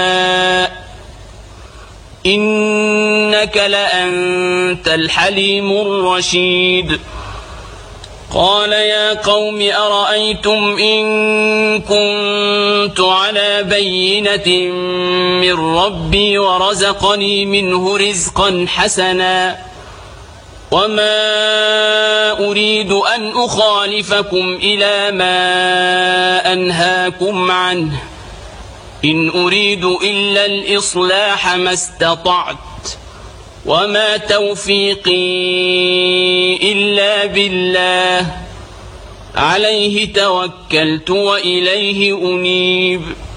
إنك لأنت الحليم الرشيد قال يا قوم أرأيتم إن كنت على بينة من ربي ورزقني منه رزقا حسنا وما أريد أن أخالفكم إلى ما أنهاكم عنه إن أريد إلا الإصلاح ما استطعت وما توفيقي إلا بالله عليه توكلت وإليه أنيب